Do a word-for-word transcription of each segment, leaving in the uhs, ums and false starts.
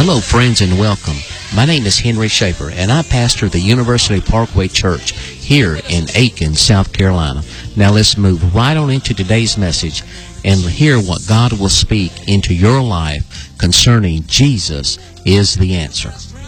Hello, friends, and welcome. My name is Henry Schaefer, and I pastor the University Parkway Church here in Aiken, South Carolina. Now let's move right on into today's message and hear what God will speak into your life concerning Jesus is the answer.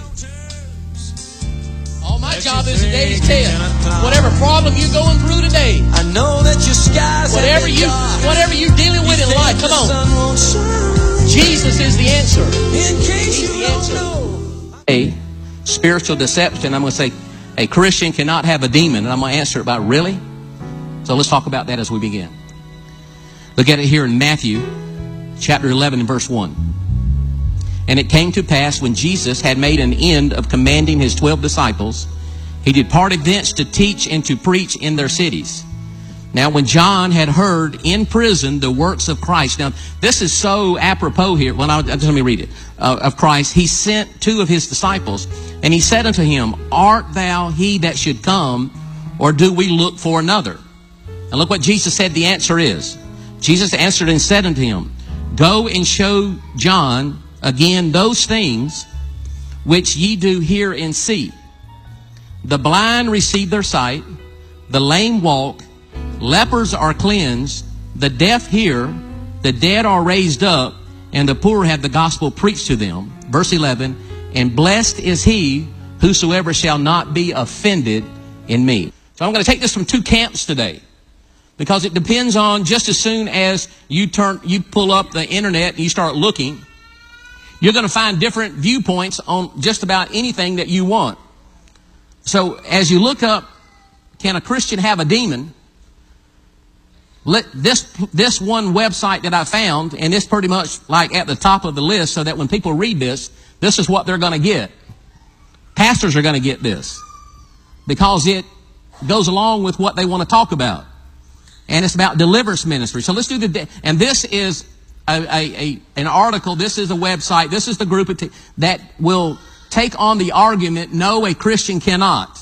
All my job is today to tell whatever problem you're going through today, I know that your skies whatever you whatever you're dealing with in life, come on. Jesus is the answer. In case He's you the don't answer. know. A spiritual deception. I'm going to say a Christian cannot have a demon, and I'm going to answer it by really. So let's talk about that as we begin. Look at it here in Matthew chapter eleven and verse one. And it came to pass when Jesus had made an end of commanding his twelve disciples, he departed thence to teach and to preach in their cities. Now when John had heard in prison the works of Christ, now this is so apropos here, well, I'll, just let me read it, uh, of Christ, he sent two of his disciples, and he said unto him, Art thou he that should come, or do we look for another? And look what Jesus said the answer is. Jesus answered and said unto him, Go and show John again those things which ye do hear and see. The blind receive their sight, the lame walk, lepers are cleansed, the deaf hear, the dead are raised up, and the poor have the gospel preached to them. Verse eleven, and blessed is he whosoever shall not be offended in me. So I'm going to take this from two camps today, because it depends on just as soon as you turn, you pull up the internet and you start looking, you're going to find different viewpoints on just about anything that you want. So as you look up, can a Christian have a demon? Let this this one website that I found, and it's pretty much like at the top of the list, so that when people read this, this is what they're going to get. Pastors are going to get this, because it goes along with what they want to talk about. And it's about deliverance ministry. So let's do the, and this is a, a, a an article, this is a website, this is the group of t- that will take on the argument, no, a Christian cannot.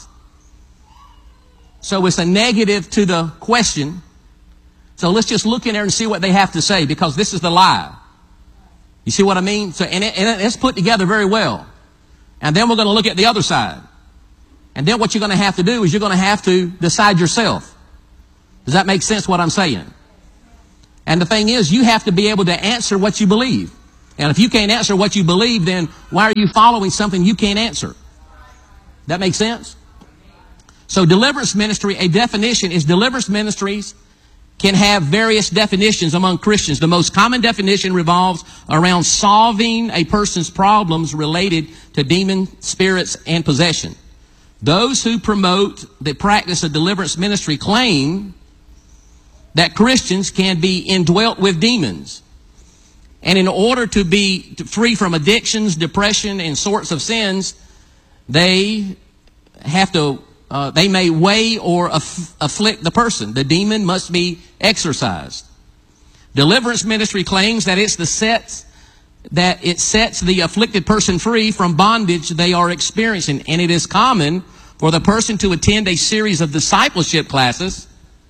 So it's a negative to the question. So let's just look in there and see what they have to say, because this is the lie. You see what I mean? So, and, it, and it's put together very well. And then we're going to look at the other side. And then what you're going to have to do is you're going to have to decide yourself. Does that make sense what I'm saying? And the thing is, you have to be able to answer what you believe. And if you can't answer what you believe, then why are you following something you can't answer? That makes sense? So deliverance ministry, a definition is deliverance ministries can have various definitions among Christians. The most common definition revolves around solving a person's problems related to demon spirits and possession. Those who promote the practice of deliverance ministry claim that Christians can be indwelt with demons. And in order to be free from addictions, depression, and sorts of sins, they have to Uh, they may weigh or aff- afflict the person. The demon must be exorcised. Deliverance ministry claims that it's the sets that it sets the afflicted person free from bondage they are experiencing, and it is common for the person to attend a series of discipleship classes,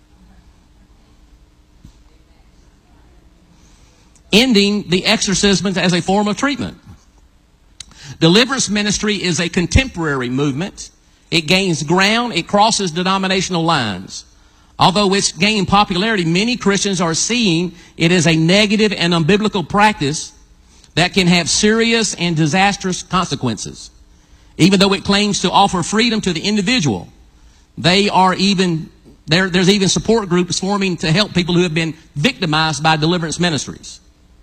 ending the exorcisms as a form of treatment. Deliverance ministry is a contemporary movement. It gains ground. It crosses denominational lines. Although it's gained popularity, many Christians are seeing it as a negative and unbiblical practice that can have serious and disastrous consequences. Even though it claims to offer freedom to the individual, they are even there. There's even support groups forming to help people who have been victimized by deliverance ministries.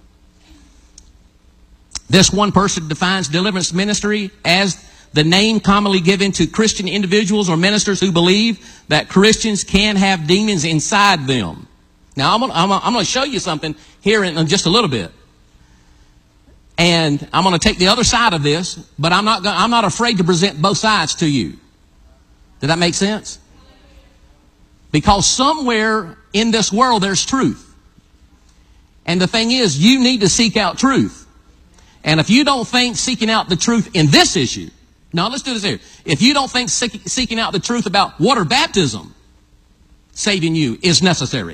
This one person defines deliverance ministry as the name commonly given to Christian individuals or ministers who believe that Christians can have demons inside them. Now, I'm going I'm I'm to show you something here in just a little bit. And I'm going to take the other side of this, but I'm not, I'm not afraid to present both sides to you. Did that make sense? Because somewhere in this world there's truth. And the thing is, you need to seek out truth. And if you don't think seeking out the truth in this issue, now let's do this here. If you don't think seek, seeking out the truth about water baptism saving you is necessary,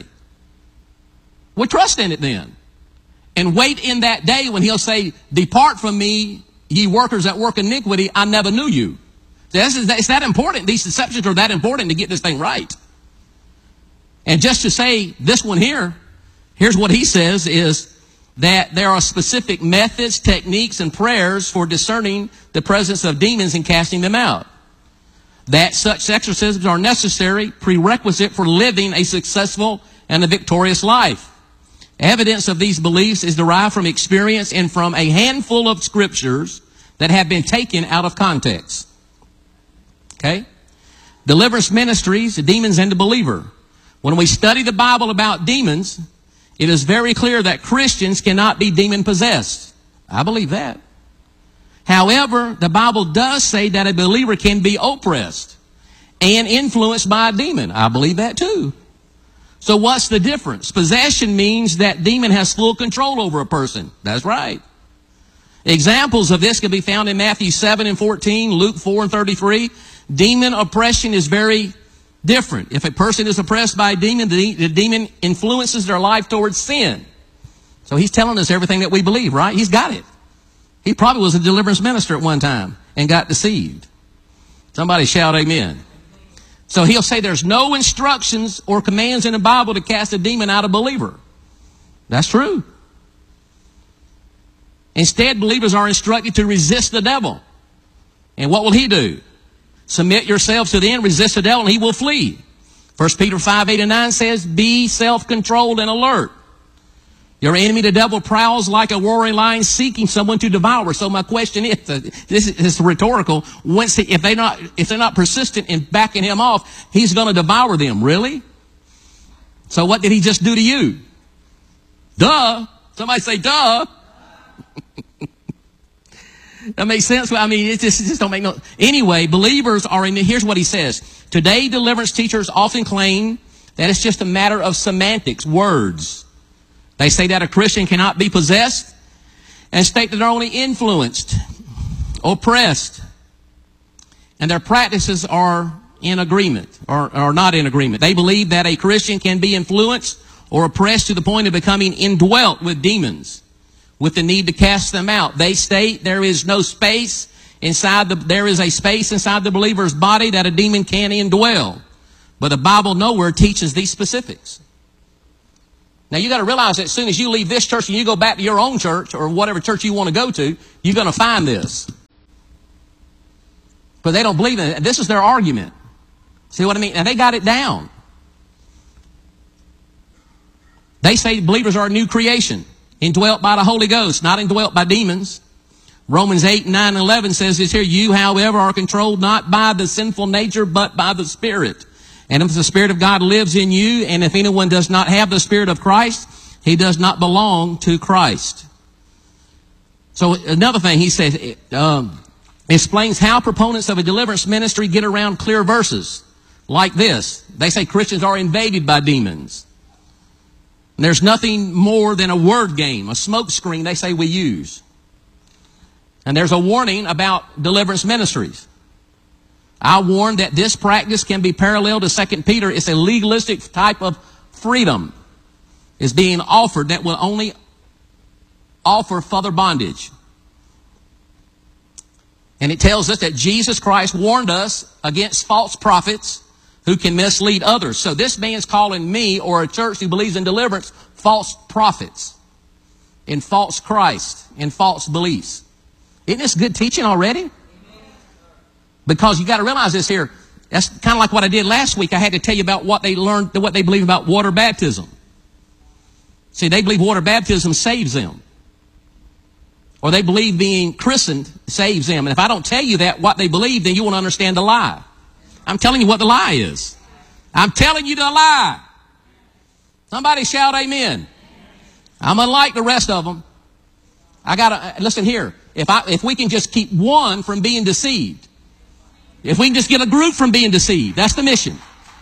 well, trust in it then. And wait in that day when he'll say, depart from me, ye workers that work iniquity, I never knew you. This is, it's that important. These deceptions are that important to get this thing right. And just to say this one here, here's what he says is that there are specific methods, techniques, and prayers for discerning the presence of demons and casting them out. That such exorcisms are necessary prerequisite for living a successful and a victorious life. Evidence of these beliefs is derived from experience and from a handful of scriptures that have been taken out of context. Okay? Deliverance ministries, the demons and the believer. When we study the Bible about demons, it is very clear that Christians cannot be demon possessed. I believe that. However, the Bible does say that a believer can be oppressed and influenced by a demon. I believe that too. So what's the difference? Possession means that demon has full control over a person. That's right. Examples of this can be found in Matthew seven and fourteen, Luke four and thirty-three. Demon oppression is very different. If a person is oppressed by a demon, the, the demon influences their life towards sin. So he's telling us everything that we believe, right? He's got it. He probably was a deliverance minister at one time and got deceived. Somebody shout amen. So he'll say there's no instructions or commands in the Bible to cast a demon out of a believer. That's true. Instead, believers are instructed to resist the devil. And what will he do? Submit yourselves to the end, resist the devil, and he will flee. First Peter five, eight, and nine says, be self-controlled and alert. Your enemy, the devil, prowls like a roaring lion seeking someone to devour. So my question is, this is rhetorical, once he, if, they not, if they're not persistent in backing him off, he's going to devour them. Really? So what did he just do to you? Duh. Somebody say, duh. That makes sense. I mean, it just, it just don't make no... Anyway, believers are in... Here's what he says. Today, deliverance teachers often claim that it's just a matter of semantics, words. They say that a Christian cannot be possessed and state that they're only influenced, oppressed, and their practices are in agreement, or are not in agreement. They believe that a Christian can be influenced or oppressed to the point of becoming indwelt with demons, with the need to cast them out. They state there is no space inside the, there is a space inside the believer's body that a demon can indwell. But the Bible nowhere teaches these specifics. Now you got to realize that as soon as you leave this church and you go back to your own church or whatever church you want to go to, you're going to find this. But they don't believe in it. This is their argument. See what I mean? And they got it down. They say believers are a new creation, indwelt by the Holy Ghost, not indwelt by demons. Romans eight, nine, and eleven says this here, you, however, are controlled not by the sinful nature, but by the Spirit. And if the Spirit of God lives in you, and if anyone does not have the Spirit of Christ, he does not belong to Christ. So another thing he says, um, explains how proponents of a deliverance ministry get around clear verses like this. They say Christians are invaded by demons. And there's nothing more than a word game, a smoke screen they say we use. And there's a warning about deliverance ministries. I warn that this practice can be paralleled to Second Peter. It's a legalistic type of freedom is being offered that will only offer further bondage. And it tells us that Jesus Christ warned us against false prophets who can mislead others. So this man's calling me or a church who believes in deliverance false prophets in false Christ, in false beliefs. Isn't this good teaching already? Because you got to realize this here. That's kind of like what I did last week. I had to tell you about what they learned, what they believe about water baptism. See, they believe water baptism saves them. Or they believe being christened saves them. And if I don't tell you that, what they believe, then you won't understand the lie. I'm telling you what the lie is. I'm telling you the lie. Somebody shout amen. I'm unlike the rest of them. I got to, listen here. If I, if we can just keep one from being deceived, if we can just get a group from being deceived, that's the mission.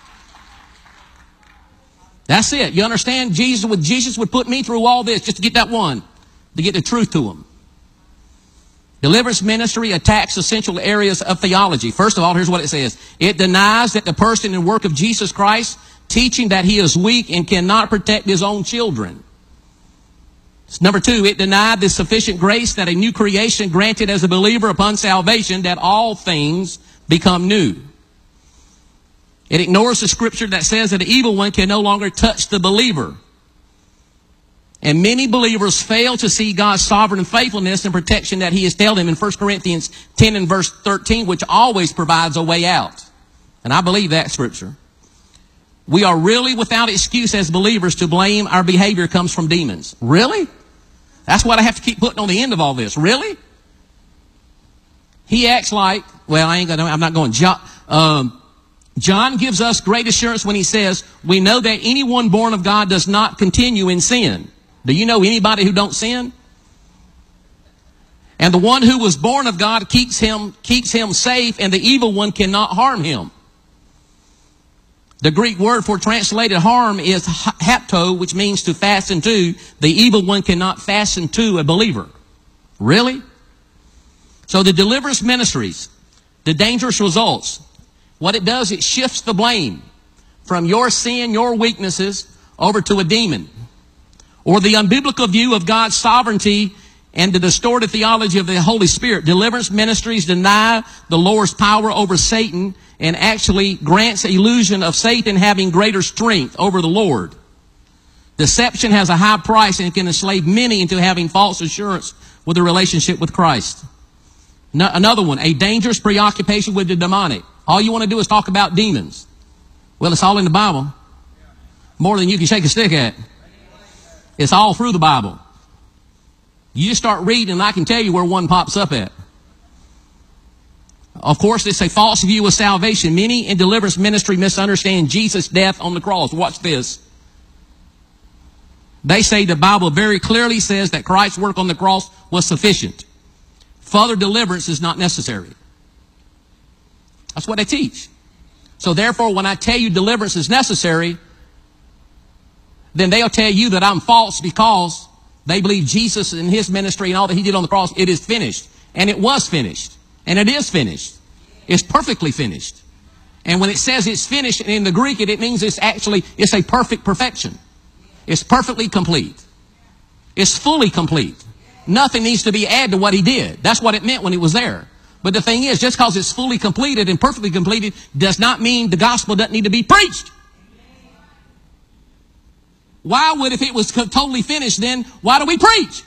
That's it. You understand? Jesus would, Jesus would put me through all this just to get that one, to get the truth to them. Deliverance ministry attacks essential areas of theology. First of all, here's what it says. It denies that the person and work of Jesus Christ, teaching that he is weak and cannot protect his own children. Number two, it denied the sufficient grace that a new creation granted as a believer upon salvation, that all things become new. It ignores the scripture that says that the evil one can no longer touch the believer. And many believers fail to see God's sovereign faithfulness and protection that he has told them in First Corinthians ten and verse thirteen, which always provides a way out. And I believe that scripture. We are really without excuse as believers to blame our behavior comes from demons. Really? That's what I have to keep putting on the end of all this. Really? He acts like, well, I ain't gonna, I'm not going, John, um, John gives us great assurance when he says, we know that anyone born of God does not continue in sin. Do you know anybody who don't sin? And the one who was born of God keeps him, keeps him safe, and the evil one cannot harm him. The Greek word for translated harm is hapto, which means to fasten to. The evil one cannot fasten to a believer. Really? So the deliverance ministries, the dangerous results, what it does, it shifts the blame from your sin, your weaknesses, over to a demon. Or the unbiblical view of God's sovereignty and the distorted theology of the Holy Spirit. Deliverance ministries deny the Lord's power over Satan and actually grants the illusion of Satan having greater strength over the Lord. Deception has a high price and can enslave many into having false assurance with a relationship with Christ. No, another one, a dangerous preoccupation with the demonic. All you want to do is talk about demons. Well, it's all in the Bible. More than you can shake a stick at. It's all through the Bible. You just start reading and I can tell you where one pops up at. Of course, it's a false view of salvation. Many in deliverance ministry misunderstand Jesus' death on the cross. Watch this. They say the Bible very clearly says that Christ's work on the cross was sufficient. Further deliverance is not necessary. That's what they teach. So therefore, when I tell you deliverance is necessary, then they'll tell you that I'm false because they believe Jesus and his ministry and all that he did on the cross, it is finished. And it was finished. And it is finished. It's perfectly finished. And when it says it's finished in the Greek, it, it means it's actually, it's a perfect perfection. It's perfectly complete. It's fully complete. Nothing needs to be added to what he did. That's what it meant when it was there. But the thing is, just because it's fully completed and perfectly completed does not mean the gospel doesn't need to be preached. Why would, if it was totally finished, then why do we preach?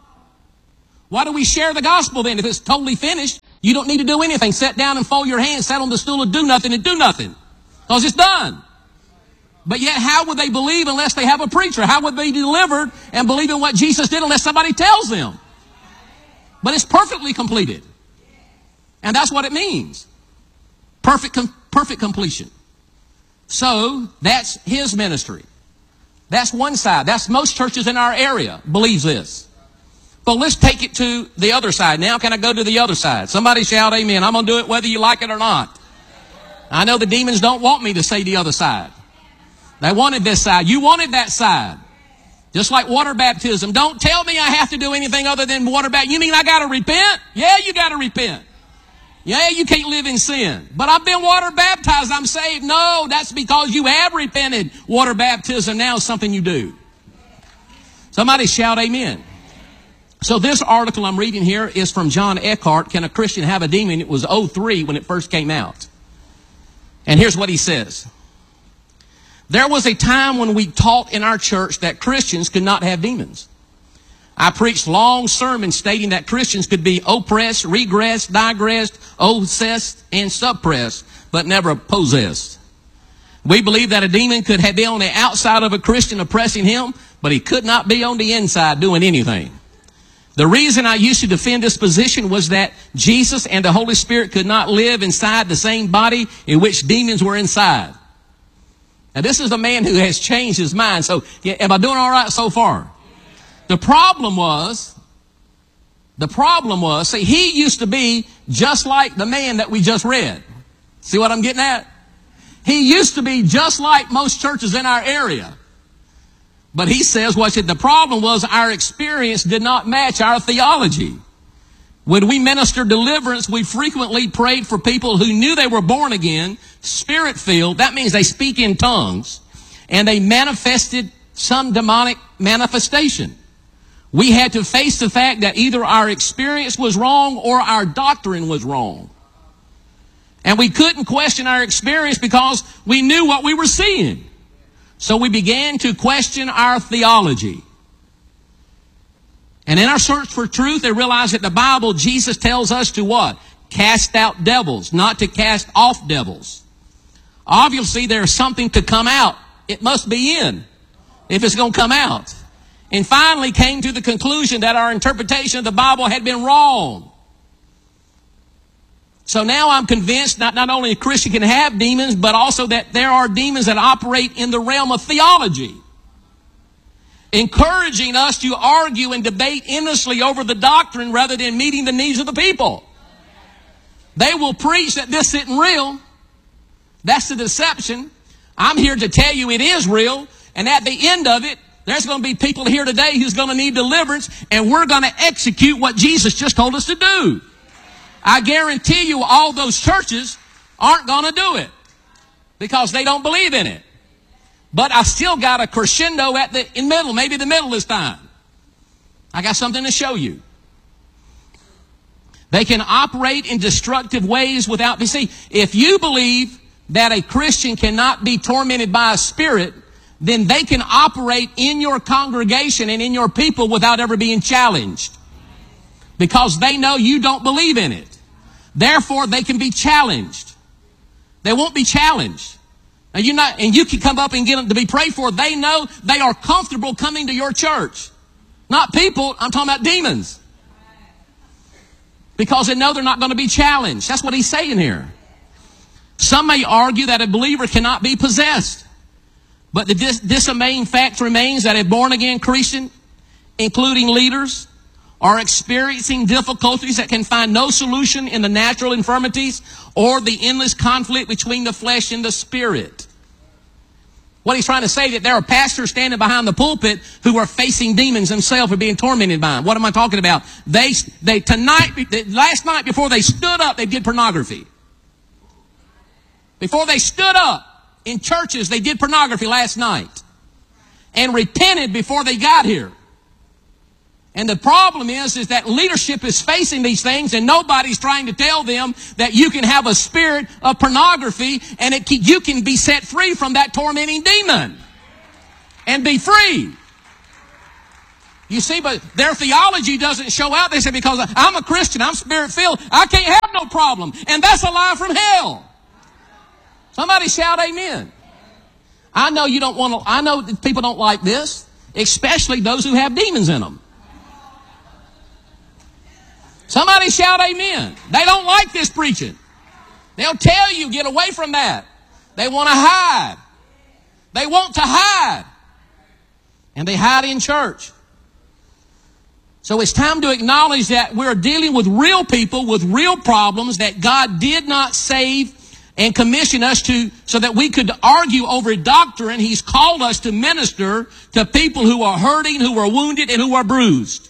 Why do we share the gospel then? If it's totally finished, you don't need to do anything. Sit down and fold your hands, sit on the stool and do nothing and do nothing. Because it's done. But yet, how would they believe unless they have a preacher? How would they be delivered and believe in what Jesus did unless somebody tells them? But it's perfectly completed. And that's what it means. Perfect, com- perfect completion. So, that's his ministry. That's one side. That's most churches in our area believes this. But let's take it to the other side. Now can I go to the other side? Somebody shout amen. I'm going to do it whether you like it or not. I know the demons don't want me to say the other side. They wanted this side. You wanted that side. Just like water baptism. Don't tell me I have to do anything other than water baptism. You mean I got to repent? Yeah, you got to repent. Yeah, you can't live in sin. But I've been water baptized. I'm saved. No, that's because you have repented. Water baptism now is something you do. Somebody shout amen. So this article I'm reading here is from John Eckhart. Can a Christian have a demon? It was oh three when it first came out. And here's what he says. There was a time when we taught in our church that Christians could not have demons. I preached long sermons stating that Christians could be oppressed, regressed, digressed, obsessed, and suppressed, but never possessed. We believe that a demon could have been on the outside of a Christian oppressing him, but he could not be on the inside doing anything. The reason I used to defend this position was that Jesus and the Holy Spirit could not live inside the same body in which demons were inside. Now this is a man who has changed his mind. So yeah, am I doing all right so far? The problem was, the problem was, see, he used to be just like the man that we just read. See what I'm getting at? He used to be just like most churches in our area. But he says, watch it, the problem was our experience did not match our theology. When we ministered deliverance, we frequently prayed for people who knew they were born again, spirit-filled. That means they speak in tongues. And they manifested some demonic manifestation. We had to face the fact that either our experience was wrong or our doctrine was wrong. And we couldn't question our experience because we knew what we were seeing. So we began to question our theology. And in our search for truth, they realized that the Bible, Jesus tells us to what? Cast out devils, not to cast off devils. Obviously, there's something to come out. It must be in if it's going to come out. And finally came to the conclusion that our interpretation of the Bible had been wrong. So now I'm convinced not, not only a Christian can have demons, but also that there are demons that operate in the realm of theology. Encouraging us to argue and debate endlessly over the doctrine rather than meeting the needs of the people. They will preach that this isn't real. That's the deception. I'm here to tell you it is real. And at the end of it, there's going to be people here today who's going to need deliverance, and we're going to execute what Jesus just told us to do. I guarantee you all those churches aren't going to do it because they don't believe in it. But I still got a crescendo at the in middle, maybe the middle this time. I got something to show you. They can operate in destructive ways without, you see, if you believe that a Christian cannot be tormented by a spirit, then they can operate in your congregation and in your people without ever being challenged. Because they know you don't believe in it. Therefore, they can be challenged. They won't be challenged. And you not, and you can come up and get them to be prayed for. They know they are comfortable coming to your church. Not people, I'm talking about demons. Because they know they're not going to be challenged. That's what he's saying here. Some may argue that a believer cannot be possessed. But the dis- dismaying fact remains that a born-again Christian, including leaders, are experiencing difficulties that can find no solution in the natural infirmities or the endless conflict between the flesh and the spirit. What he's trying to say is that there are pastors standing behind the pulpit who are facing demons themselves or being tormented by them. What am I talking about? They, they tonight, last night before they stood up, they did pornography. Before they stood up in churches, they did pornography last night and repented before they got here. And the problem is, is that leadership is facing these things and nobody's trying to tell them that you can have a spirit of pornography and it can, you can be set free from that tormenting demon and be free. You see, but their theology doesn't show out. They say, because I'm a Christian, I'm spirit-filled, I can't have no problem. And that's a lie from hell. Somebody shout amen. I know you don't want to, I know that people don't like this, especially those who have demons in them. Somebody shout amen. They don't like this preaching. They'll tell you, get away from that. They want to hide. They want to hide. And they hide in church. So it's time to acknowledge that we're dealing with real people with real problems that God did not save and commission us to so that we could argue over doctrine. He's called us to minister to people who are hurting, who are wounded, and who are bruised.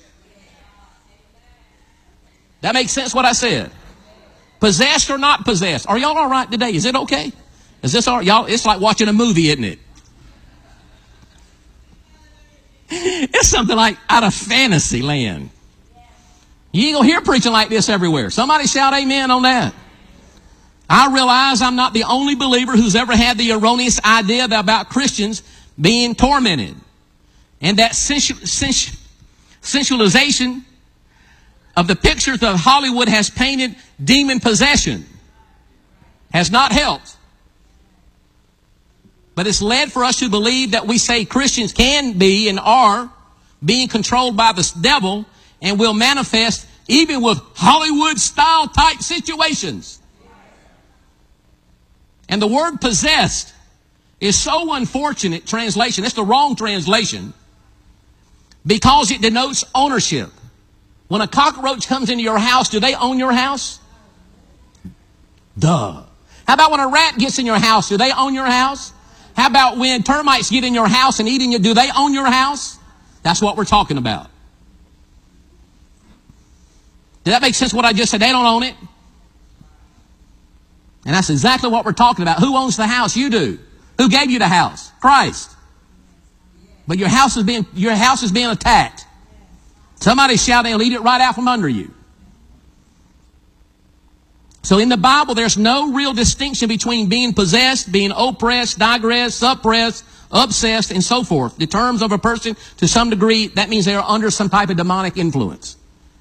That makes sense what I said? Possessed or not possessed? Are y'all all right today? Is it okay? Is this all right? Y'all, it's like watching a movie, isn't it? It's something like out of fantasy land. You ain't gonna hear preaching like this everywhere. Somebody shout amen on that. I realize I'm not the only believer who's ever had the erroneous idea about Christians being tormented. And that sensu- sensu- sensualization of the pictures that Hollywood has painted demon possession has not helped. But it's led for us to believe that we say Christians can be and are being controlled by the devil and will manifest even with Hollywood-style type situations. And the word possessed is so unfortunate translation. It's the wrong translation because it denotes ownership. When a cockroach comes into your house, do they own your house? Duh. How about when a rat gets in your house? Do they own your house? How about when termites get in your house and eat in you? Do they own your house? That's what we're talking about. Did that make sense what I just said? They don't own it. And that's exactly what we're talking about. Who owns the house? You do. Who gave you the house? Christ. But your house is being, your house is being attacked. Somebody shout, they'll eat it right out from under you. So in the Bible, there's no real distinction between being possessed, being oppressed, digressed, suppressed, obsessed, and so forth. The terms of a person, to some degree, that means they are under some type of demonic influence.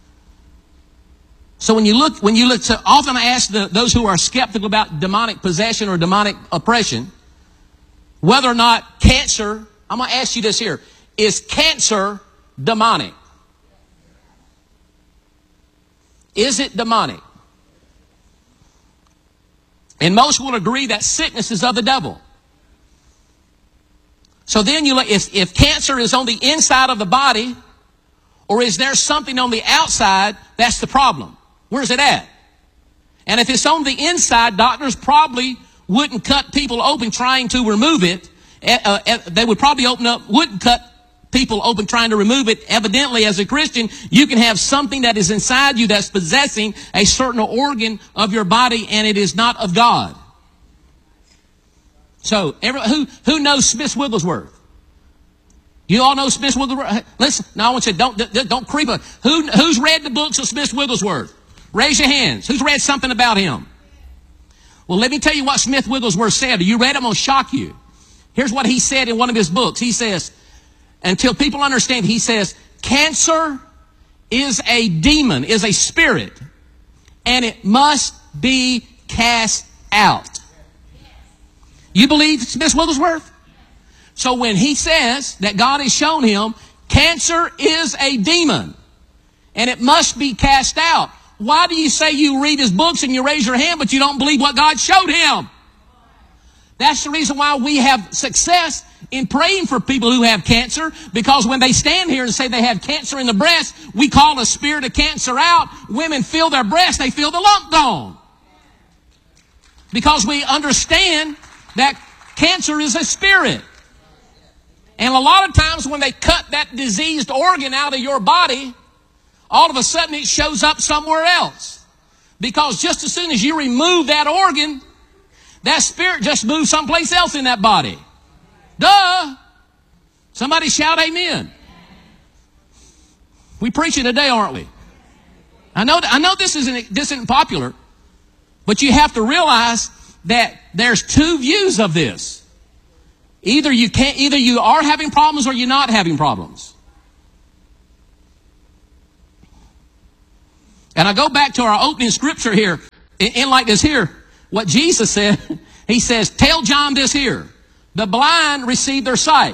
So when you look, when you look, so often I ask the, those who are skeptical about demonic possession or demonic oppression, whether or not cancer, I'm going to ask you this here, is cancer demonic? Is it demonic? And most will agree that sickness is of the devil. So then you look, if, if cancer is on the inside of the body, or is there something on the outside, that's the problem. Where's it at? And if it's on the inside, doctors probably wouldn't cut people open trying to remove it. Uh, uh, they would probably open up, wouldn't cut people open trying to remove it. Evidently, as a Christian, you can have something that is inside you that's possessing a certain organ of your body, and it is not of God. So, every, who who knows Smith Wigglesworth? You all know Smith Wigglesworth? Listen, now I want you to don't don't creep up. Who who's read the books of Smith Wigglesworth? Raise your hands. Who's read something about him? Well, let me tell you what Smith Wigglesworth said. You read it, I'm going to shock you. Here's what he said in one of his books. He says, until people understand, he says, cancer is a demon, is a spirit, and it must be cast out. You believe Smith Wigglesworth? So when he says that God has shown him, cancer is a demon, and it must be cast out. Why do you say you read his books and you raise your hand, but you don't believe what God showed him? That's the reason why we have success in praying for people who have cancer, because when they stand here and say they have cancer in the breast, we call a spirit of cancer out. Women feel their breast, they feel the lump gone. Because we understand that cancer is a spirit. And a lot of times when they cut that diseased organ out of your body, all of a sudden it shows up somewhere else. Because just as soon as you remove that organ, that spirit just moves someplace else in that body. Duh! Somebody shout amen. We preaching today, aren't we? I know, I know this isn't, this isn't popular, but you have to realize that there's two views of this. Either you can't, either you are having problems or you're not having problems. And I go back to our opening scripture here, in, in like this here, what Jesus said. He says, tell John this here. The blind receive their sight.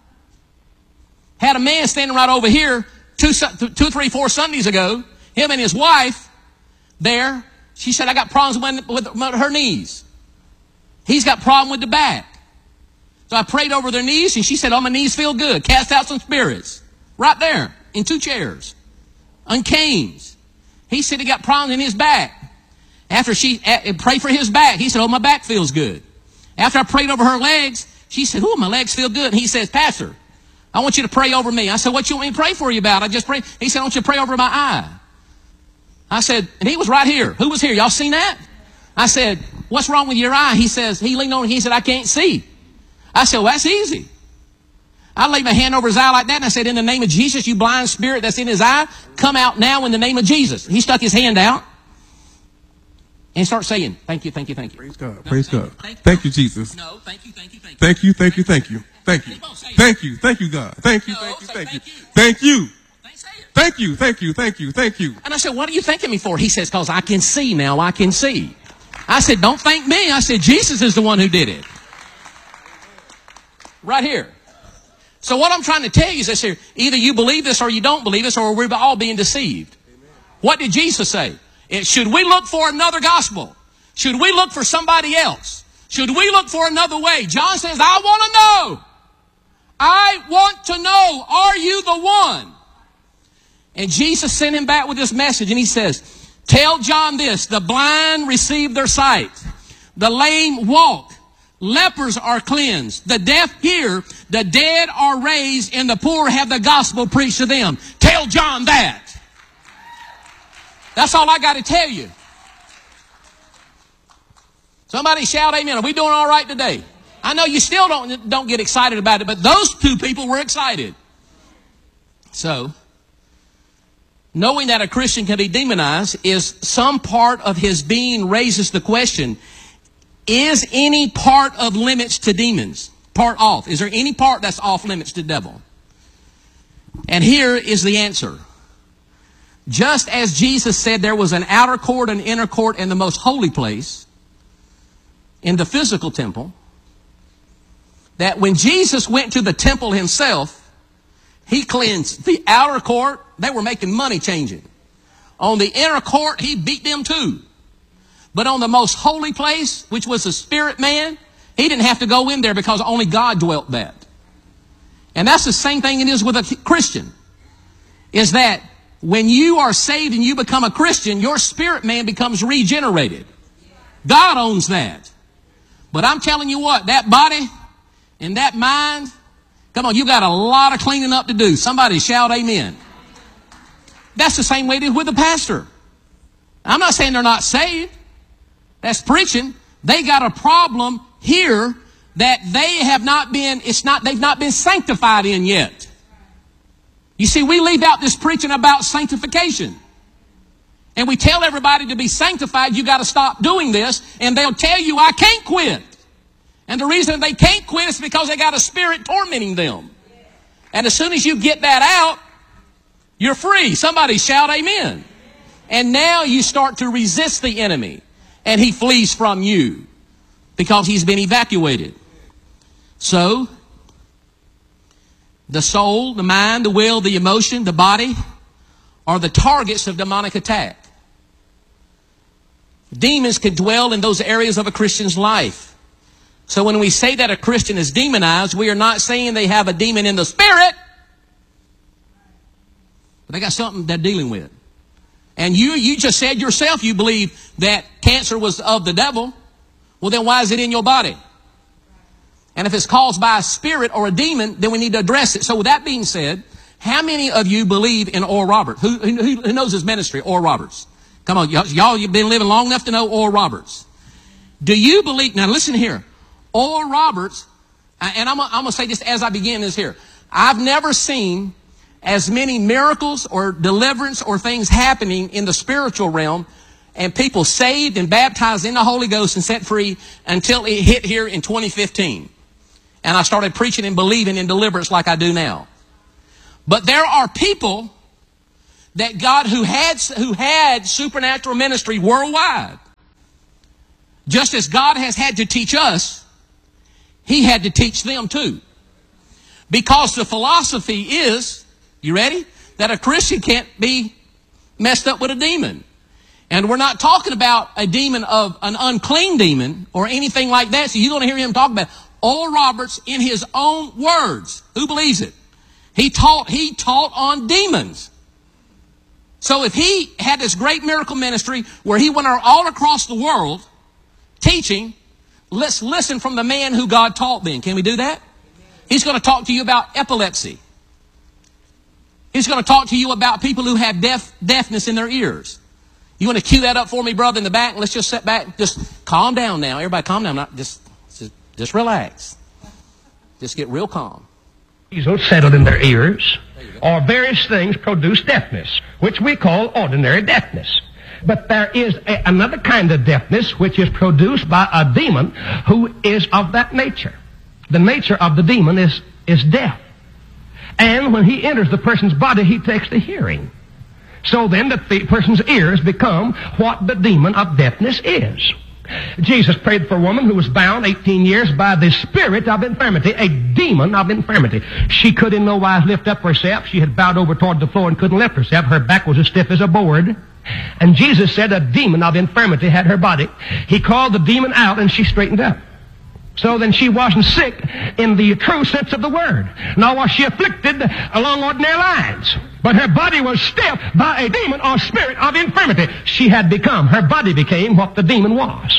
Had a man standing right over here two, two, three, four Sundays ago. Him and his wife there. She said, I got problems with, with her knees. He's got problem with the back. So I prayed over their knees, and she said, oh, my knees feel good. Cast out some spirits. Right there, in two chairs. On canes. He said he got problems in his back. After she uh, prayed for his back, he said, oh, my back feels good. After I prayed over her legs, she said, oh, my legs feel good. And he says, Pastor, I want you to pray over me. I said, what you want me to pray for you about? I just prayed. He said, I want you to pray over my eye. I said, and he was right here. Who was here? Y'all seen that? I said, what's wrong with your eye? He says, he leaned on and he said, I can't see. I said, well, that's easy. I laid my hand over his eye like that, and I said, in the name of Jesus, you blind spirit that's in his eye, come out now in the name of Jesus. He stuck his hand out and started saying, thank you, thank you, thank you. Praise God, No, praise thank God. you, thank you. Thank you, Jesus. No, thank you, thank you, thank you. Thank you, thank you, thank you. Thank you. Keep on saying Thank you, thank you, God. Thank you, No, thank you, say thank you. thank you. Thank you. Thank- say it. Thank you, thank you, thank you, thank you. And I said, what are you thanking me for? He says, because I can see now, I can see. I said, don't thank me. I said, Jesus is the one who did it. Right here. So what I'm trying to tell you is this here. Either you believe this or you don't believe this, or we're all being deceived. Amen. What did Jesus say? It, should we look for another gospel? Should we look for somebody else? Should we look for another way? John says, I want to know. I want to know, are you the one? And Jesus sent him back with this message, and he says, tell John this, the blind receive their sight. The lame walk. Lepers are cleansed. The deaf hear. The dead are raised, and the poor have the gospel preached to them. Tell John that. That's all I got to tell you. Somebody shout amen. Are we doing all right today? I know you still don't, don't get excited about it, but those two people were excited. So, knowing that a Christian can be demonized, is some part of his being raises the question, is any part of limits to demons? Part off. Is there any part that's off limits to the devil? And here is the answer. Just as Jesus said there was an outer court, an inner court, and the most holy place in the physical temple, that when Jesus went to the temple himself, he cleansed the outer court. They were making money changing. On the inner court, he beat them too. But on the most holy place, which was the spirit man, he didn't have to go in there because only God dwelt that. And that's the same thing it is with a Christian. Is that when you are saved and you become a Christian, your spirit man becomes regenerated. God owns that. But I'm telling you what, that body and that mind, come on, you got a lot of cleaning up to do. Somebody shout amen. That's the same way it is with the pastor. I'm not saying they're not saved. That's preaching. They got a problem here that they have not been, it's not, they've not been sanctified in yet. You see, we leave out this preaching about sanctification. And we tell everybody to be sanctified, you got to stop doing this. And they'll tell you, I can't quit. And the reason they can't quit is because they got a spirit tormenting them. And as soon as you get that out, you're free. Somebody shout amen. And now you start to resist the enemy. And he flees from you because he's been evacuated. So, the soul, the mind, the will, the emotion, the body are the targets of demonic attack. Demons can dwell in those areas of a Christian's life. So when we say that a Christian is demonized, we are not saying they have a demon in the spirit, but they got something they're dealing with. And you, you just said yourself you believe that cancer was of the devil. Well, then why is it in your body? And if it's caused by a spirit or a demon, then we need to address it. So with that being said, how many of you believe in Oral Roberts? Who, who, who knows his ministry, Oral Roberts? Come on, y'all, you've been living long enough to know Oral Roberts. Do you believe, now listen here, Oral Roberts, and I'm, I'm going to say this as I begin this here. I've never seen as many miracles or deliverance or things happening in the spiritual realm and people saved and baptized in the Holy Ghost and set free until it hit here in twenty fifteen. And I started preaching and believing in deliverance like I do now. But there are people that God who had, who had supernatural ministry worldwide. Just as God has had to teach us, he had to teach them too. Because the philosophy is, you ready? That a Christian can't be messed up with a demon. And we're not talking about a demon of an unclean demon or anything like that. So you're going to hear him talk about it. Oral Roberts in his own words. Who believes it? He taught, he taught on demons. So if he had this great miracle ministry where he went all across the world teaching, let's listen from the man who God taught then. Can we do that? He's going to talk to you about epilepsy. He's going to talk to you about people who have deaf, deafness in their ears. You want to cue that up for me, brother, in the back? Let's just sit back. Just calm down now. Everybody calm down. Not just, just, just relax. Just get real calm. Settled in their ears, or various things produce deafness, which we call ordinary deafness. But there is a, another kind of deafness which is produced by a demon who is of that nature. The nature of the demon is, is deaf. And when he enters the person's body, he takes the hearing. So then the person's ears become what the demon of deafness is. Jesus prayed for a woman who was bound eighteen years by the spirit of infirmity, a demon of infirmity. She could in no wise lift up herself. She had bowed over toward the floor and couldn't lift herself. Her back was as stiff as a board. And Jesus said a demon of infirmity had her body. He called the demon out and she straightened up. So then she wasn't sick in the true sense of the word. Nor was she afflicted along ordinary lines. But her body was stiff by a demon or spirit of infirmity. She had become, her body became what the demon was.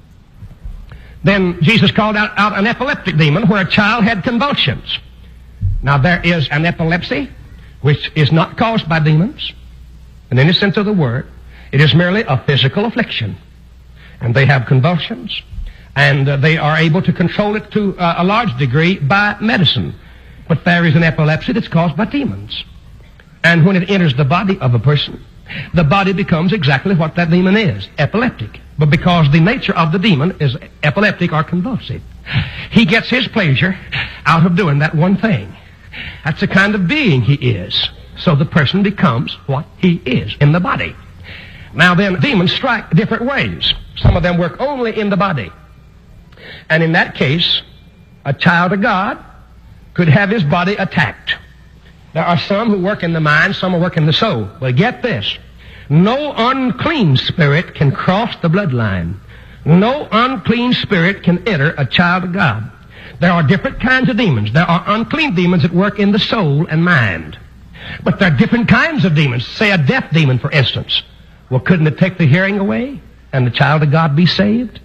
Then Jesus called out, out an epileptic demon where a child had convulsions. Now there is an epilepsy which is not caused by demons in any sense of the word. It is merely a physical affliction. And they have convulsions. And uh, they are able to control it to uh, a large degree by medicine. But there is an epilepsy that's caused by demons. And when it enters the body of a person, the body becomes exactly what that demon is, epileptic. But because the nature of the demon is epileptic or convulsive, he gets his pleasure out of doing that one thing. That's the kind of being he is. So the person becomes what he is in the body. Now then, demons strike different ways. Some of them work only in the body. And in that case, a child of God could have his body attacked. There are some who work in the mind, some who work in the soul. But get this. No unclean spirit can cross the bloodline. No unclean spirit can enter a child of God. There are different kinds of demons. There are unclean demons that work in the soul and mind. But there are different kinds of demons. Say a deaf demon, for instance. Well, couldn't it take the hearing away and the child of God be saved?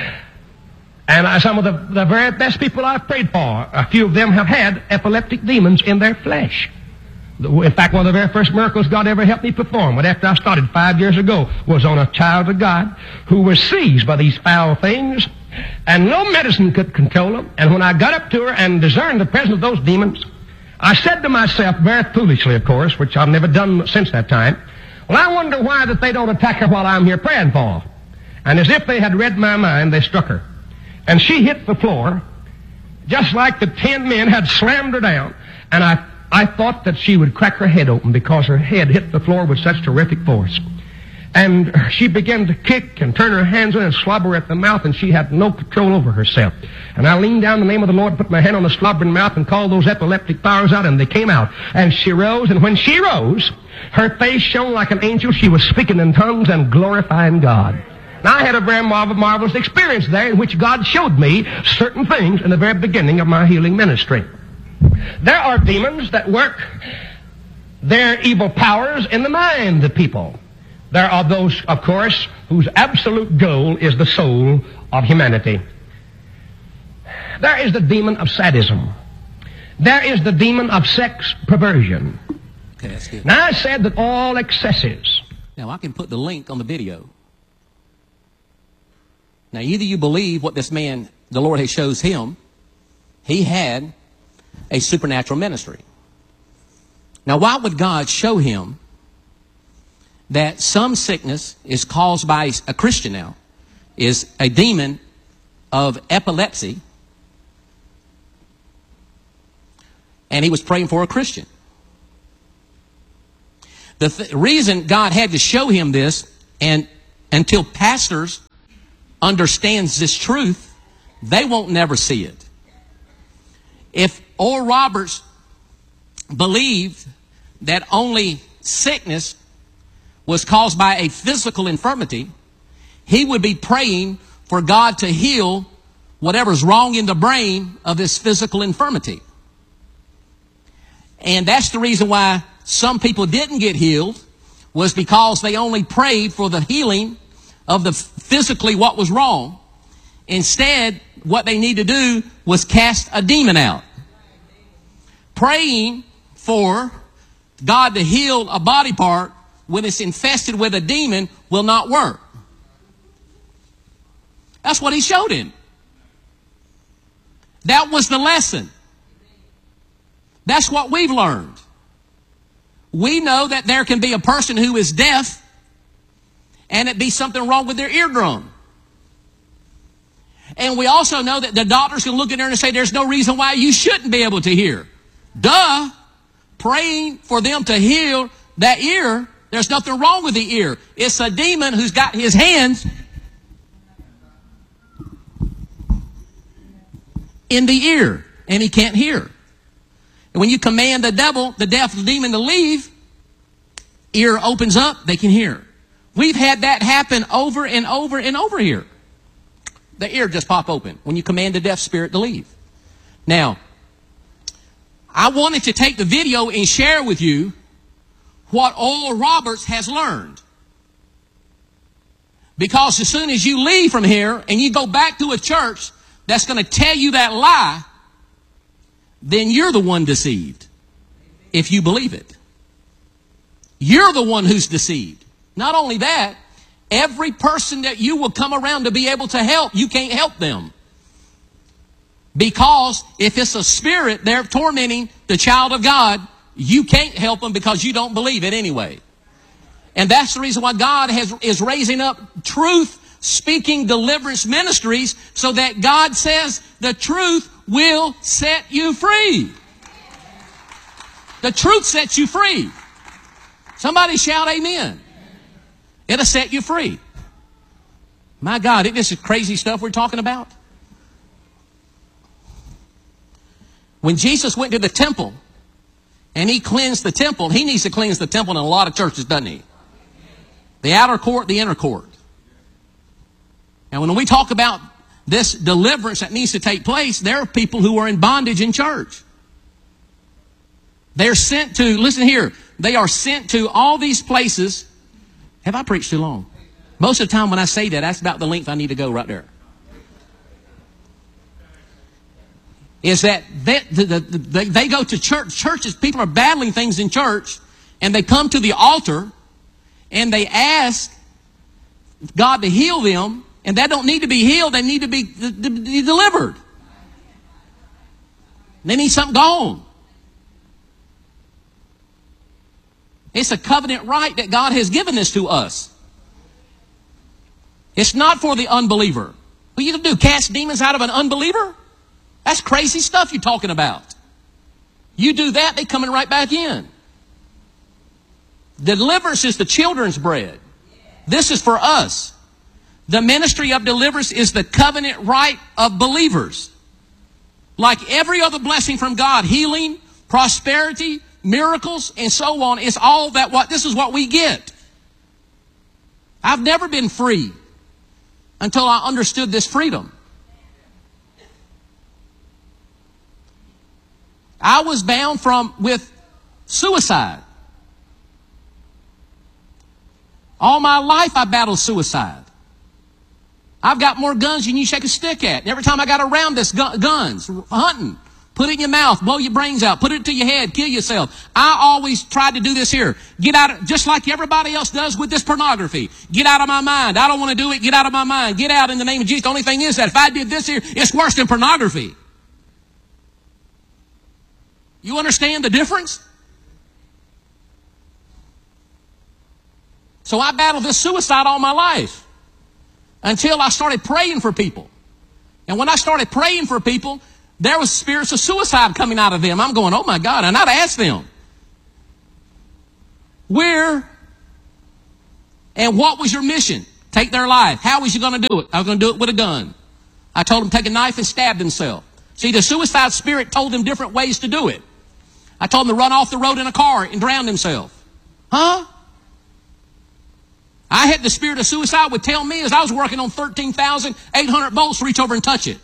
And uh, some of the, the very best people I've prayed for, a few of them have had epileptic demons in their flesh. In fact, one of the very first miracles God ever helped me perform, when after I started five years ago, was on a child of God who was seized by these foul things, and no medicine could control them. And when I got up to her and discerned the presence of those demons, I said to myself, very foolishly, of course, which I've never done since that time, well, I wonder why that they don't attack her while I'm here praying for her. And as if they had read my mind, they struck her. And she hit the floor, just like the ten men had slammed her down. And I, I thought that she would crack her head open because her head hit the floor with such terrific force. And she began to kick and turn her hands in and slobber at the mouth, and she had no control over herself. And I leaned down in the name of the Lord, put my hand on the slobbering mouth, and called those epileptic powers out, and they came out. And she rose, and when she rose, her face shone like an angel. She was speaking in tongues and glorifying God. Now, I had a very marvelous experience there in which God showed me certain things in the very beginning of my healing ministry. There are demons that work their evil powers in the mind of people. There are those, of course, whose absolute goal is the soul of humanity. There is the demon of sadism. There is the demon of sex perversion. Okay, that's good. Now, I said that all excesses. Now, I can put the link on the video. Now, either you believe what this man, the Lord has shows him, he had a supernatural ministry. Now, why would God show him that some sickness is caused by a Christian now, is a demon of epilepsy, and he was praying for a Christian? The th- reason God had to show him this, and until pastors understands this truth, they won't never see it. If Oral Roberts believed that only sickness was caused by a physical infirmity, he would be praying for God to heal whatever's wrong in the brain of this physical infirmity. And that's the reason why some people didn't get healed, was because they only prayed for the healing of the physically what was wrong. Instead, what they need to do was cast a demon out. Praying for God to heal a body part when it's infested with a demon will not work. That's what he showed him. That was the lesson. That's what we've learned. We know that there can be a person who is deaf and it be something wrong with their eardrum. And we also know that the doctors can look at there and say there's no reason why you shouldn't be able to hear. Duh! Praying for them to heal that ear, there's nothing wrong with the ear. It's a demon who's got his hands in the ear and he can't hear. And when you command the devil, the deaf demon, to leave, ear opens up, they can hear. We've had that happen over and over and over here. The ear just pop open when you command the deaf spirit to leave. Now, I wanted to take the video and share with you what Oral Roberts has learned. Because as soon as you leave from here and you go back to a church that's going to tell you that lie, then you're the one deceived, if you believe it. You're the one who's deceived. Not only that, every person that you will come around to be able to help, you can't help them. Because if it's a spirit, they're tormenting the child of God, you can't help them because you don't believe it anyway. And that's the reason why God has, is raising up truth-speaking deliverance ministries, so that God says the truth will set you free. The truth sets you free. Somebody shout amen. It'll set you free. My God, isn't this crazy stuff we're talking about? When Jesus went to the temple and he cleansed the temple, he needs to cleanse the temple in a lot of churches, doesn't he? The outer court, the inner court. And when we talk about this deliverance that needs to take place, there are people who are in bondage in church. They're sent to, listen here, they are sent to all these places. Have I preached too long? Most of the time when I say that, that's about the length I need to go right there. Is that they, the, the, the, they go to church, churches, people are battling things in church, and they come to the altar, and they ask God to heal them, and they don't need to be healed, they need to be, to be delivered. They need something gone. It's a covenant right that God has given this to us. It's not for the unbeliever. What are you going to do, cast demons out of an unbeliever? That's crazy stuff you're talking about. You do that, they coming right back in. Deliverance is the children's bread. This is for us. The ministry of deliverance is the covenant right of believers. Like every other blessing from God, healing, prosperity, miracles, and so on, it's all that what this is what we get. I've never been free until I understood this freedom. I was bound from with suicide. All my life I battled suicide. I've got more guns than you shake a stick at. And every time I got around this gu- guns, hunting, put it in your mouth, blow your brains out, put it to your head, kill yourself. I always tried to do this here. Get out of, just like everybody else does with this pornography. Get out of my mind. I don't want to do it. Get out of my mind. Get out in the name of Jesus. The only thing is that if I did this here, it's worse than pornography. You understand the difference? So I battled this suicide all my life until I started praying for people. And when I started praying for people, there was spirits of suicide coming out of them. I'm going, oh my God. And I'd ask them, where and what was your mission? Take their life. How was you going to do it? I was going to do it with a gun. I told them to take a knife and stab themselves. See, the suicide spirit told them different ways to do it. I told them to run off the road in a car and drown themselves. Huh? I had the spirit of suicide would tell me as I was working on thirteen thousand eight hundred volts, reach over and touch it.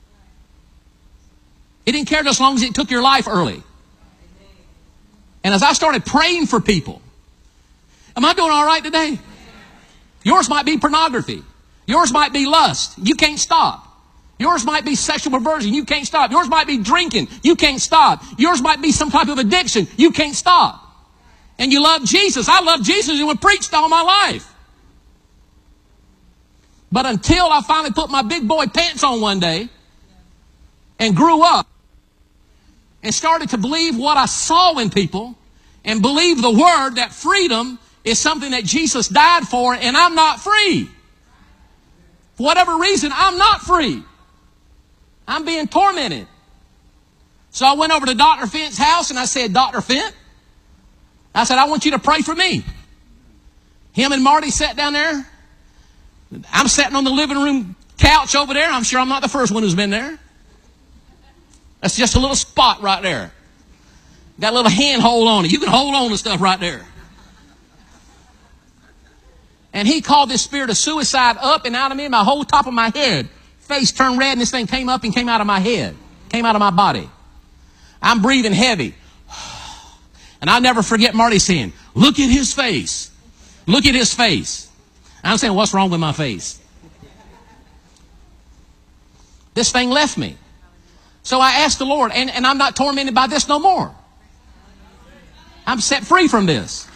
It didn't care as long as it took your life early. And as I started praying for people, am I doing all right today? Yours might be pornography. Yours might be lust. You can't stop. Yours might be sexual perversion. You can't stop. Yours might be drinking. You can't stop. Yours might be some type of addiction. You can't stop. And you love Jesus. I love Jesus and was preached all my life. But until I finally put my big boy pants on one day and grew up and started to believe what I saw in people and believe the word that freedom is something that Jesus died for, and I'm not free. For whatever reason, I'm not free. I'm being tormented. So I went over to Doctor Fent's house and I said, Doctor Fent, I said, I want you to pray for me. Him and Marty sat down there. I'm sitting on the living room couch over there. I'm sure I'm not the first one who's been there. That's just a little spot right there. Got a little handhold on it. You can hold on to stuff right there. And he called this spirit of suicide up and out of me, my whole top of my head. Face turned red and this thing came up and came out of my head. Came out of my body. I'm breathing heavy. And I'll never forget Marty saying, look at his face. Look at his face. I'm saying, what's wrong with my face? This thing left me. So I asked the Lord, and, and I'm not tormented by this no more. I'm set free from this.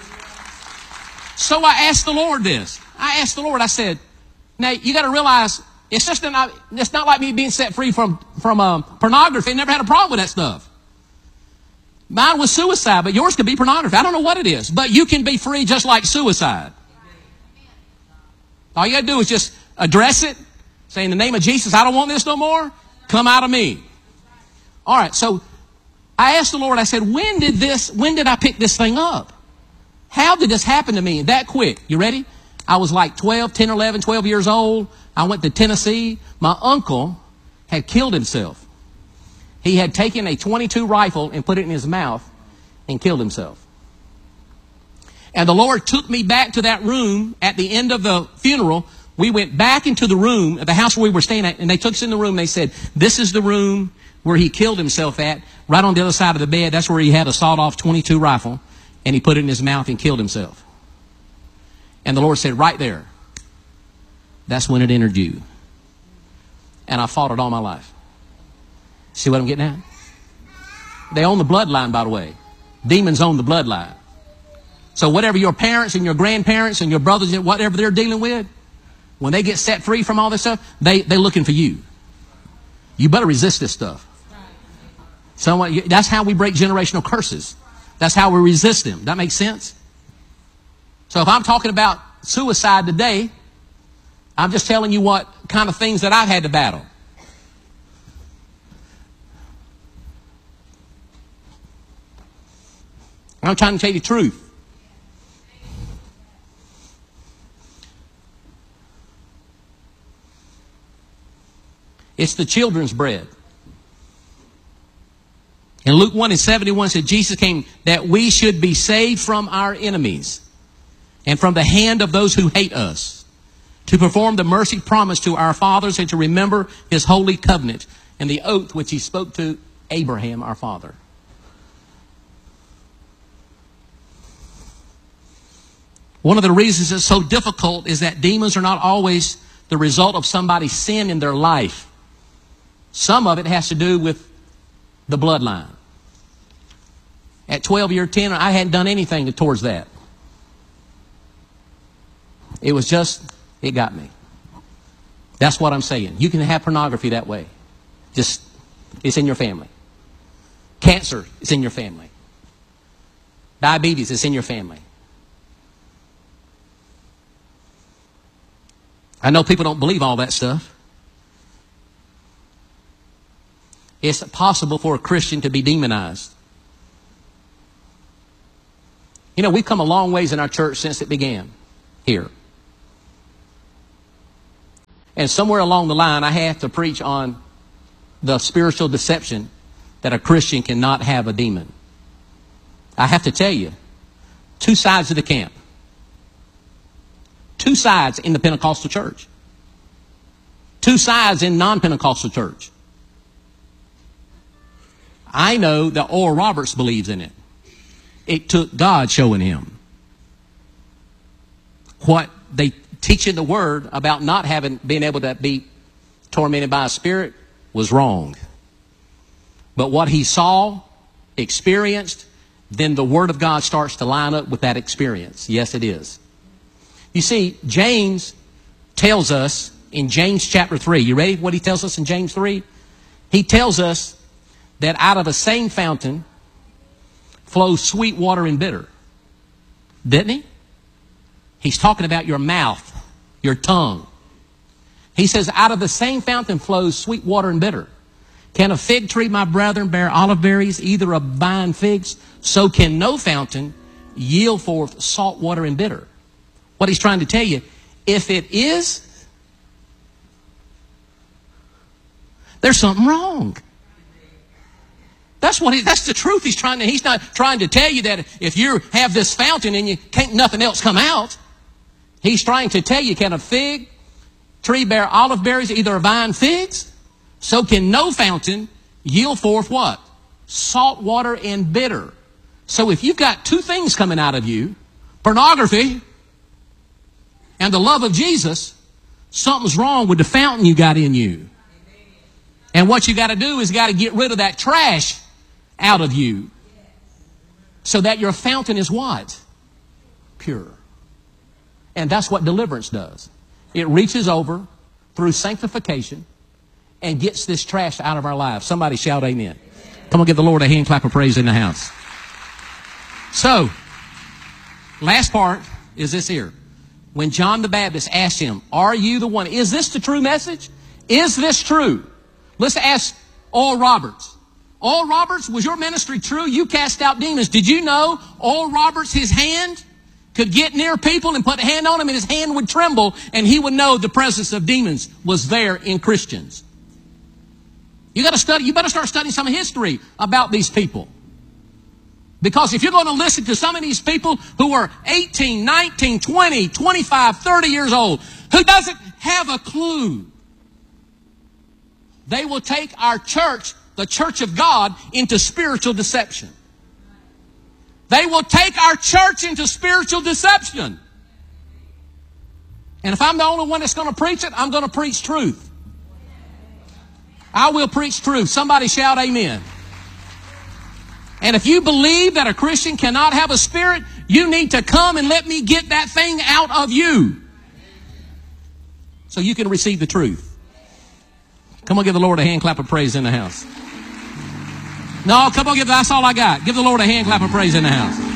So I asked the Lord this. I asked the Lord, I said, now you got to realize, it's just not, it's not like me being set free from, from um, pornography. I never had a problem with that stuff. Mine was suicide, but yours could be pornography. I don't know what it is, but you can be free just like suicide. All you got to do is just address it, say, in the name of Jesus, I don't want this no more. Come out of me. All right, so I asked the Lord, I said, when did this, when did I pick this thing up? How did this happen to me that quick? You ready? I was like twelve, ten, eleven, twelve years old. I went to Tennessee. My uncle had killed himself. He had taken a twenty-two rifle and put it in his mouth and killed himself. And the Lord took me back to that room at the end of the funeral. We went back into the room at the house where we were staying at, and they took us in the room and they said, this is the room where he killed himself at, right on the other side of the bed. That's where he had a sawed-off twenty-two rifle, and he put it in his mouth and killed himself. And the Lord said, right there, that's when it entered you. And I fought it all my life. See what I'm getting at? They own the bloodline, by the way. Demons own the bloodline. So whatever your parents and your grandparents and your brothers and whatever they're dealing with, when they get set free from all this stuff, they, they're looking for you. You better resist this stuff. Someone, that's how we break generational curses. That's how we resist them. That makes sense? So if I'm talking about suicide today, I'm just telling you what kind of things that I've had to battle. I'm trying to tell you the truth. It's the children's bread. And Luke one and seventy-one said, Jesus came that we should be saved from our enemies and from the hand of those who hate us, to perform the mercy promised to our fathers and to remember his holy covenant and the oath which he spoke to Abraham, our father. One of the reasons it's so difficult is that demons are not always the result of somebody's sin in their life. Some of it has to do with the bloodline. At twelve year ten, I hadn't done anything towards that. It was just, it got me. That's what I'm saying. You can have pornography that way. Just, it's in your family. Cancer is in your family. Diabetes is in your family. I know people don't believe all that stuff. It's possible for a Christian to be demonized. You know, we've come a long ways in our church since it began here. And somewhere along the line, I have to preach on the spiritual deception that a Christian cannot have a demon. I have to tell you, two sides of the camp. Two sides in the Pentecostal church. Two sides in non-Pentecostal church. I know that Oral Roberts believes in it. It took God showing him what they teach in the Word about not having being able to be tormented by a spirit was wrong. But what he saw, experienced, then the Word of God starts to line up with that experience. Yes, it is. You see, James tells us in James chapter three. You ready for what he tells us in James three? He tells us that out of the same fountain flows sweet water and bitter. Didn't he? He's talking about your mouth, your tongue. He says, out of the same fountain flows sweet water and bitter. Can a fig tree, my brethren, bear olive berries, either of vine figs? So can no fountain yield forth salt water and bitter. What he's trying to tell you, if it is, there's something wrong. That's what he, that's the truth he's trying to, he's not trying to tell you that if you have this fountain and you can't nothing else come out. He's trying to tell you, can a fig tree bear olive berries, either vine figs? So can no fountain yield forth what? Salt water and bitter. So if you've got two things coming out of you, pornography and the love of Jesus, something's wrong with the fountain you got in you. And what you got to do is you got to get rid of that trash out of you so that your fountain is what? Pure. And that's what deliverance does. It reaches over through sanctification and gets this trash out of our lives. Somebody shout amen. Come on, give the Lord a hand clap of praise in the house. So, last part is this here. When John the Baptist asked him, are you the one? Is this the true message? Is this true? Let's ask Oral Roberts. Oral Roberts, was your ministry true? You cast out demons. Did you know Oral Roberts, his hand could get near people and put a hand on them and his hand would tremble and he would know the presence of demons was there in Christians? You got to study, you better start studying some history about these people. Because if you're going to listen to some of these people who are eighteen, nineteen, twenty, twenty-five, thirty years old, who doesn't have a clue, they will take our church, the church of God, into spiritual deception. They will take our church into spiritual deception. And if I'm the only one that's going to preach it, I'm going to preach truth. I will preach truth. Somebody shout amen. And if you believe that a Christian cannot have a spirit, you need to come and let me get that thing out of you so you can receive the truth. Come on, give the Lord a hand clap of praise in the house. No, come on, give that's all I got. Give the Lord a hand clap of praise in the house.